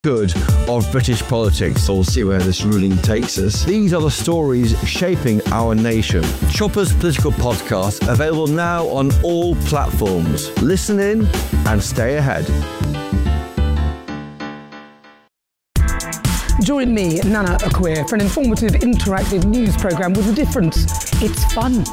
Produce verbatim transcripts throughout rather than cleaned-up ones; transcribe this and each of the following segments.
good of British politics. We'll see where this ruling takes us. These are the stories shaping our nation. Chopper's Political Podcast, available now on all platforms. Listen in and stay ahead. Join me, Nana Akua, for an informative, interactive news programme with a difference. It's fun.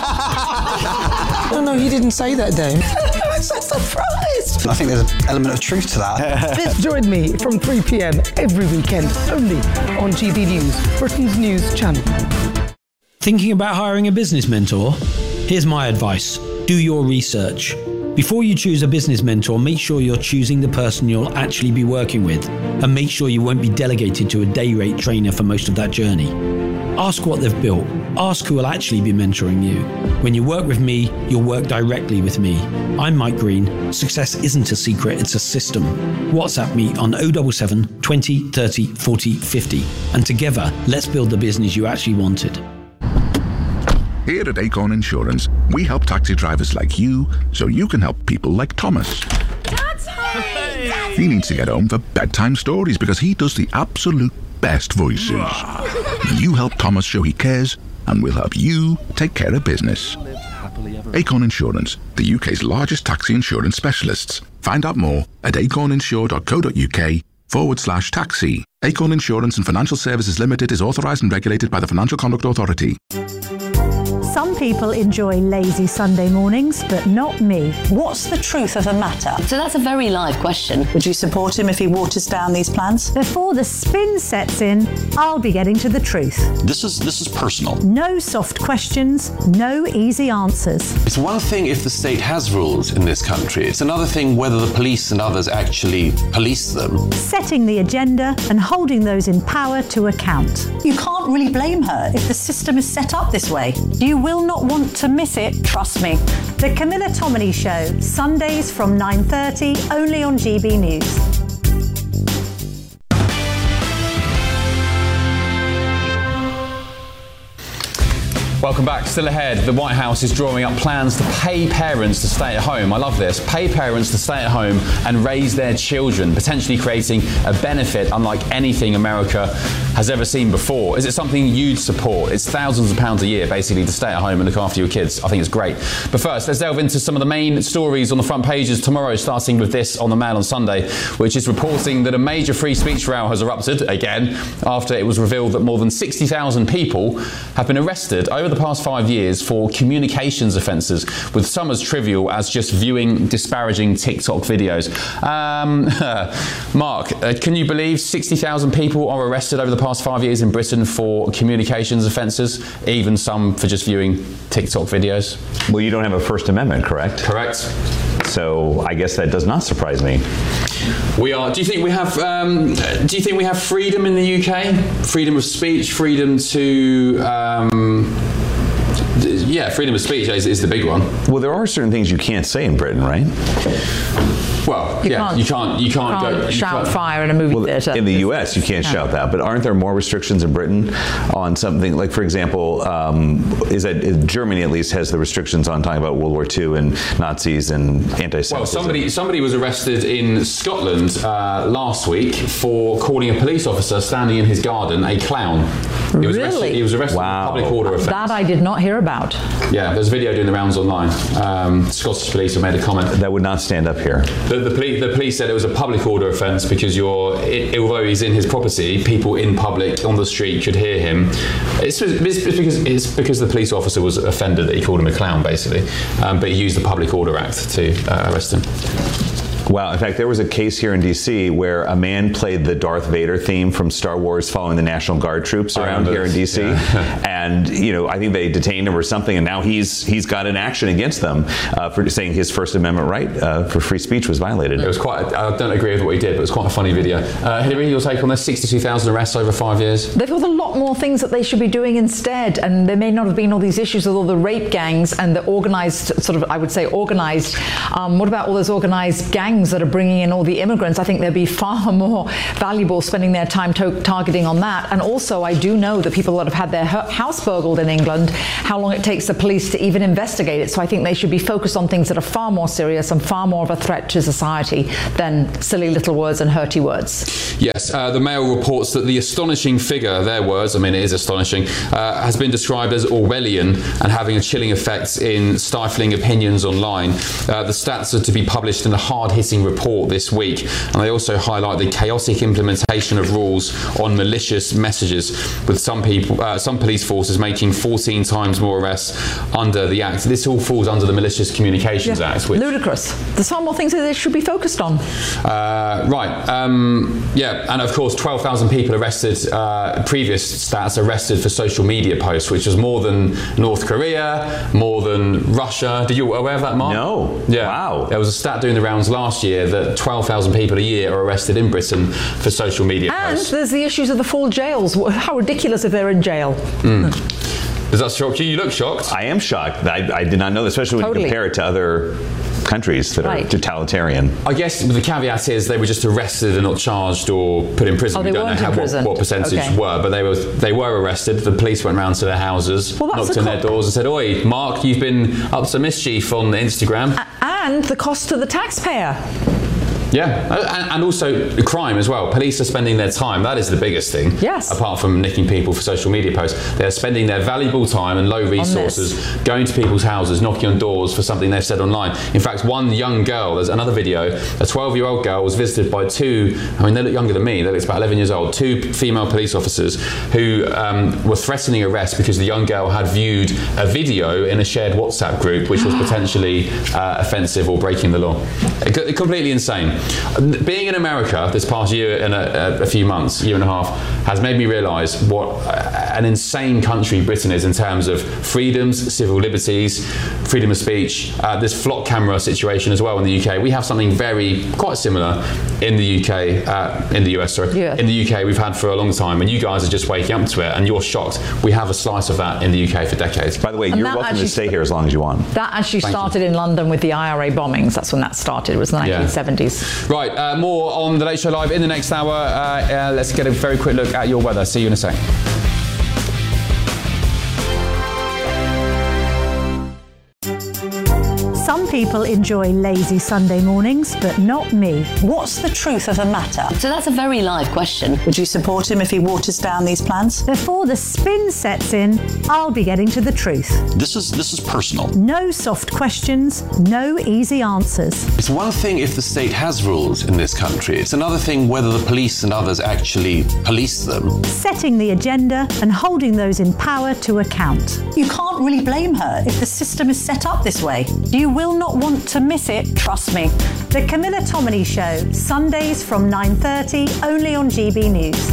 No, no, he didn't say that, Dave. I'm so surprised. I think there's an element of truth to that. Join me from three p.m. every weekend, only on G B News, Britain's news channel. Thinking about hiring a business mentor? Here's my advice. Do your research. Before you choose a business mentor, make sure you're choosing the person you'll actually be working with, and make sure you won't be delegated to a day rate trainer for most of that journey. Ask what they've built. Ask who will actually be mentoring you. When you work with me, you'll work directly with me. I'm Mike Green. Success isn't a secret, it's a system. WhatsApp me on oh seven seven, twenty, thirty, forty, fifty. And together, let's build the business you actually wanted. Here at Acorn Insurance, we help taxi drivers like you so you can help people like Thomas. Dad's home! He needs to get home for bedtime stories because he does the absolute best voices. You help Thomas show he cares, and we'll help you take care of business. Acorn Insurance, the U K's largest taxi insurance specialists. Find out more at acorninsure.co.uk forward slash taxi. Acorn Insurance and Financial Services Limited is authorised and regulated by the Financial Conduct Authority. Some people enjoy lazy Sunday mornings, but not me. What's the truth of the matter? So that's a very live question. Would you support him if he waters down these plans? Before the spin sets in, I'll be getting to the truth. This is this is personal. No soft questions, no easy answers. It's one thing if the state has rules in this country. It's another thing whether the police and others actually police them. Setting the agenda and holding those in power to account. You can't really blame her if the system is set up this way. You will not want to miss it, trust me. The Camilla Tominey Show, Sundays from nine thirty, only on G B News. Welcome back. Still ahead, the White House is drawing up plans to pay parents to stay at home. I love this. Pay parents to stay at home and raise their children, potentially creating a benefit unlike anything America has ever seen before. Is it something you'd support? It's thousands of pounds a year, basically, to stay at home and look after your kids. I think it's great. But first, let's delve into some of the main stories on the front pages tomorrow, starting with this on the Mail on Sunday, which is reporting that a major free speech row has erupted again after it was revealed that more than sixty thousand people have been arrested over the past five years for communications offences, with some as trivial as just viewing disparaging TikTok videos. Um, Mark, uh, can you believe sixty thousand people are arrested over the past five years in Britain for communications offences, even some for just viewing TikTok videos? Well, you don't have a First Amendment, correct? Correct. So I guess that does not surprise me. We are. Do you think we have? Um, do you think we have freedom in the U K? Freedom of speech, freedom to. Um, Yeah, freedom of speech is, is the big one. Well, there are certain things you can't say in Britain, right? Well, you yeah, can't, you can't, you can't, can't go, you shout can't. fire in a movie well, theatre. In the U S, you can't yeah. shout that, but aren't there more restrictions in Britain on something like, for example, um, is that Germany at least has the restrictions on talking about World War Two and Nazis and anti-Semitism? Well, somebody somebody was arrested in Scotland uh, last week for calling a police officer standing in his garden a clown. He was really? Arrested, he was arrested wow. for public order offence. That I did not hear about. Yeah, there's a video doing the rounds online. Um, Scottish police have made a comment. That would not stand up here. The, the, police, the police said it was a public order offence because you're, it, although he's in his property, people in public on the street could hear him. It's, it's, because, it's because the police officer was offended that he called him a clown, basically. Um, but he used the Public Order Act to uh, arrest him. Wow. In fact, there was a case here in D C where a man played the Darth Vader theme from Star Wars following the National Guard troops around here in D C. Yeah. And, you know, I think they detained him or something, and now he's he's got an action against them uh, for saying his First Amendment right uh, for free speech was violated. It was quite, I don't agree with what he did, but it was quite a funny video. Uh, Hilary, your take on this? sixty-two thousand arrests over five years? They've got a lot more things that they should be doing instead, and there may not have been all these issues with all the rape gangs and the organised, sort of, I would say organised, um, what about all those organised gang gangs that are bringing in all the immigrants, I think they'd be far more valuable spending their time to- targeting on that. And also, I do know that people that have had their house burgled in England, how long it takes the police to even investigate it. So I think they should be focused on things that are far more serious and far more of a threat to society than silly little words and hurty words. Yes, uh, the Mail reports that the astonishing figure, their words, I mean it is astonishing, uh, has been described as Orwellian and having a chilling effect in stifling opinions online. Uh, the stats are to be published in a hard-hitting report this week, and they also highlight the chaotic implementation of rules on malicious messages, with some people, uh, some police forces making fourteen times more arrests under the Act. This all falls under the Malicious Communications Yeah. Act. Which, Ludicrous. There's far more things that they should be focused on. Uh, right, um, yeah, and of course twelve thousand people arrested, uh, previous stats arrested for social media posts, which was more than North Korea, more than Russia. Did you aware of that, Mark? No. Yeah. Wow. There was a stat doing the rounds last year that twelve thousand people a year are arrested in Britain for social media And posts. there's the issues of the full jails. How ridiculous if they're in jail. Mm. Does that shock you? You look shocked. I am shocked. I, I did not know, especially when Totally. you compare it to other countries that Right. are totalitarian. I guess the caveat is they were just arrested and not charged or put in prison. Oh, we they don't know weren't how, in what, prison. what percentage Okay. were, but they were they were arrested. The police went round to their houses, Well, that's knocked a on co- their doors and said, "Oi, Mark, you've been up to mischief on Instagram." And the cost to the taxpayer. Yeah, and, and also crime as well. Police are spending their time. That is the biggest thing. Yes. Apart from nicking people for social media posts, they're spending their valuable time and low resources going to people's houses, knocking on doors for something they've said online. In fact, one young girl, there's another video, a twelve-year-old girl was visited by two, I mean, they look younger than me, they look about eleven years old, two female police officers who um, were threatening arrest because the young girl had viewed a video in a shared WhatsApp group which was potentially uh, offensive or breaking the law. C- completely insane. Being in America this past year and a, a few months, year and a half, has made me realise what an insane country Britain is in terms of freedoms, civil liberties, freedom of speech. Uh, this flock camera situation as well in the U K. We have something very quite similar in the U K, uh, in the U S, sorry. Yeah. In the U K we've had for a long time, and you guys are just waking up to it, and you're shocked. We have a slice of that in the U K for decades. By the way, And you're that welcome to actually- stay here as long as you want. That actually Thank started in London with the I R A bombings. That's when that started. It was the nineteen seventies. Right, uh, more on The Late Show Live in the next hour. Uh, uh, let's get a very quick look at your weather. See you in a sec. Some people enjoy lazy Sunday mornings, but not me. What's the truth of the matter? So that's a very live question. Would you support him if he waters down these plans? Before the spin sets in, I'll be getting to the truth. This is this is personal. No soft questions, no easy answers. It's one thing if the state has rules in this country. It's another thing whether the police and others actually police them. Setting the agenda and holding those in power to account. You can't really blame her if the system is set up this way. You will not want to miss it, trust me. The Camilla Tominey Show, Sundays from nine thirty, only on G B News.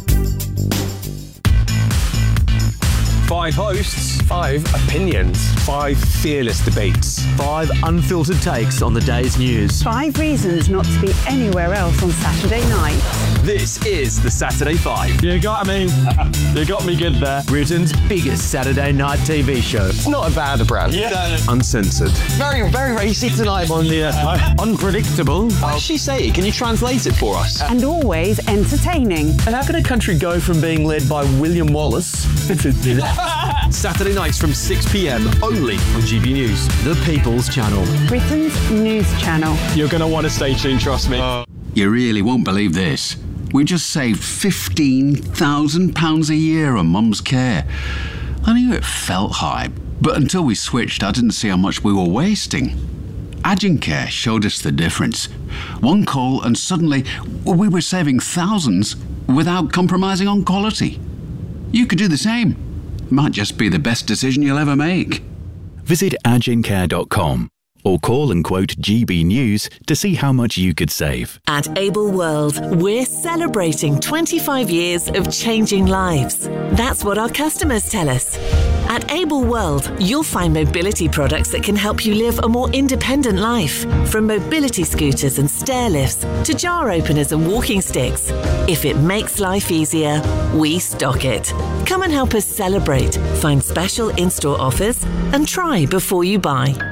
Five hosts, five opinions, five fearless debates, five unfiltered takes on the day's news. Five reasons not to be anywhere else on Saturday night. This is the Saturday Five. You got me. You got me good there. Britain's biggest Saturday night T V show. It's not a bad brand. Yeah. Uncensored. Very, very racy tonight on the uh, unpredictable. What did she say? Can you translate it for us? And always entertaining. And how can a country go from being led by William Wallace to Saturday nights from six p.m. only on G B News. The People's Channel. Britain's news channel. You're going to want to stay tuned, trust me. Uh, you really won't believe this. We just saved fifteen thousand pounds a year on Mum's care. I knew it felt high, but until we switched, I didn't see how much we were wasting. Agencare showed us the difference. One call and suddenly we were saving thousands without compromising on quality. You could do the same. Might just be the best decision you'll ever make. Visit agencare dot com or call and quote G B News to see how much you could save. At Able World, we're celebrating twenty-five years of changing lives. That's what our customers tell us. At Able World, you'll find mobility products that can help you live a more independent life. From mobility scooters and stair lifts to jar openers and walking sticks. If it makes life easier, we stock it. Come and help us celebrate, find special in-store offers, and try before you buy.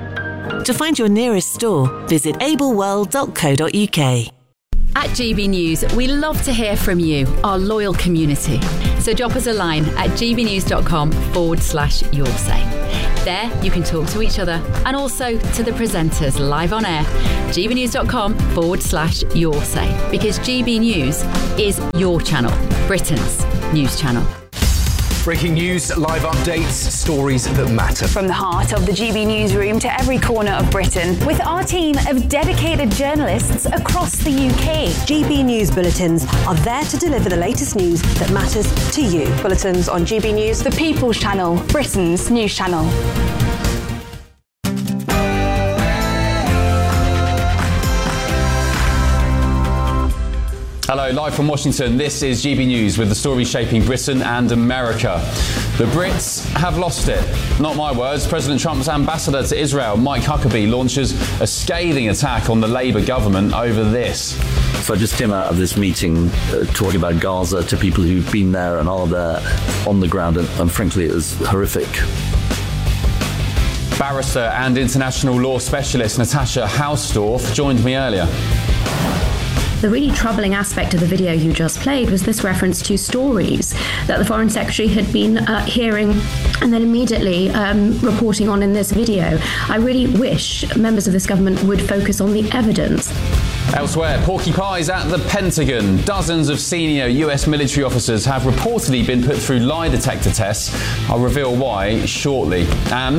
To find your nearest store, visit able world dot co dot uk. At G B News, we love to hear from you, our loyal community. So drop us a line at gbnews.com forward slash your say. There, you can talk to each other and also to the presenters live on air. gbnews.com forward slash your say. Because G B News is your channel, Britain's news channel. Breaking news, live updates, stories that matter. From the heart of the G B newsroom to every corner of Britain, with our team of dedicated journalists across the U K. G B News Bulletins are there to deliver the latest news that matters to you. Bulletins on G B News, the People's Channel, Britain's news channel. Hello, live from Washington, this is G B News with the stories shaping Britain and America. The Brits have lost it. Not my words. President Trump's ambassador to Israel, Mike Huckabee, launches a scathing attack on the Labour government over this. So I just came out of this meeting uh, talking about Gaza to people who've been there and are there on the ground, and, and frankly it was horrific. Barrister and international law specialist Natasha Hausdorff joined me earlier. The really troubling aspect of the video you just played was this reference to stories that the Foreign Secretary had been uh, hearing and then immediately um, reporting on in this video. I really wish members of this government would focus on the evidence. Elsewhere, porky pies at the Pentagon. Dozens of senior U S military officers have reportedly been put through lie detector tests. I'll reveal why shortly. And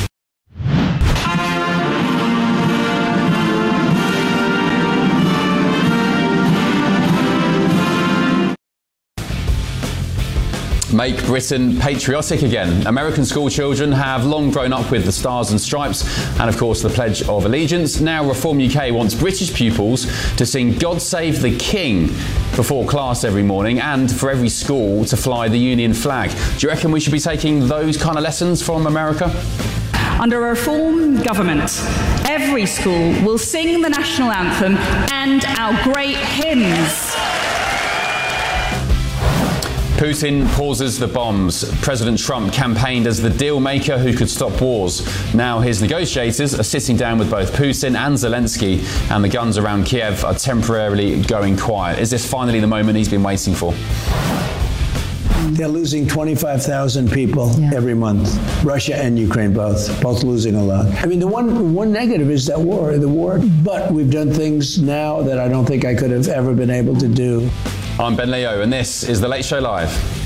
make Britain patriotic again. American school children have long grown up with the Stars and Stripes and, of course, the Pledge of Allegiance. Now Reform U K wants British pupils to sing God Save the King before class every morning, and for every school to fly the Union flag. Do you reckon we should be taking those kind of lessons from America? Under a Reform government, every school will sing the national anthem and our great hymns. Putin pauses the bombs. President Trump campaigned as the deal maker who could stop wars. Now his negotiators are sitting down with both Putin and Zelensky, and the guns around Kiev are temporarily going quiet. Is this finally the moment he's been waiting for? They're losing twenty-five thousand people yeah. every month. Russia and Ukraine both, both losing a lot. I mean, the one one negative is that war, the war. But we've done things now that I don't think I could have ever been able to do. I'm Ben Leo, and this is The Late Show Live.